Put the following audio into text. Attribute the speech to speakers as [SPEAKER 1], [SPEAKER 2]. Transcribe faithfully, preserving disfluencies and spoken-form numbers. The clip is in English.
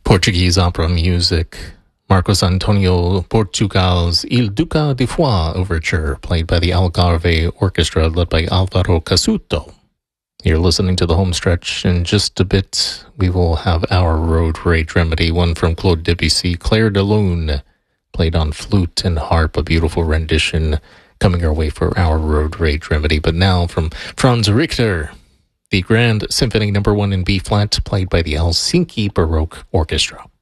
[SPEAKER 1] Portuguese opera music. Marcos Antonio Portugal's Il Duca de Foix overture, played by the Algarve Orchestra, led by Alvaro Casuto. You're listening to the home stretch. In just a bit, we will have our road rage remedy, one from Claude Debussy, Clair de Lune, played on flute and harp, a beautiful rendition coming our way for our road rage remedy. But now from Franz Richter, the Grand Symphony Number One in B flat, played by the Helsinki Baroque Orchestra.